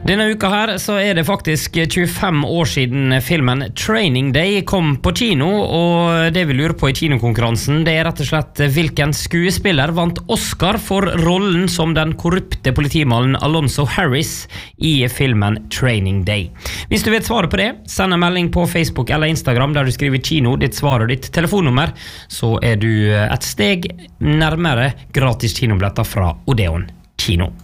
Denne uka her så det faktisk 25 år siden filmen Training Day kom på kino, og det vi lurer på i kinokonkurransen det rett og slett hvilken skuespiller vant Oscar for rollen som den korrupte politimannen Alonzo Harris i filmen Training Day. Hvis du vet svaret på det, send en melding på Facebook eller Instagram der du skriver kino, ditt svar og ditt telefonnummer, så du et steg nærmere gratis kinobilletter fra Odeon Kino.